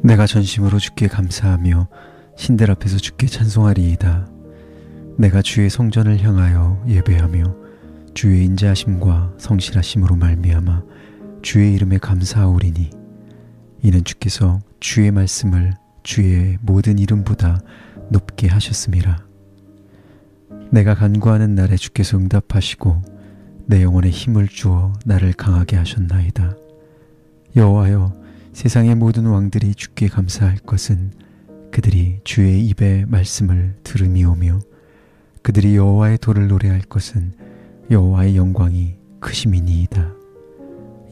내가 전심으로 주께 감사하며 신들 앞에서 주께 찬송하리이다. 내가 주의 성전을 향하여 예배하며 주의 인자하심과 성실하심으로 말미암아 주의 이름에 감사하오리니 이는 주께서 주의 말씀을 주의 모든 이름보다 높게 하셨음이라. 내가 간구하는 날에 주께서 응답하시고 내 영혼에 힘을 주어 나를 강하게 하셨나이다. 여호와여, 세상의 모든 왕들이 주께 감사할 것은 그들이 주의 입의 말씀을 들음이오며 그들이 여호와의 도를 노래할 것은 여호와의 영광이 크심이니이다.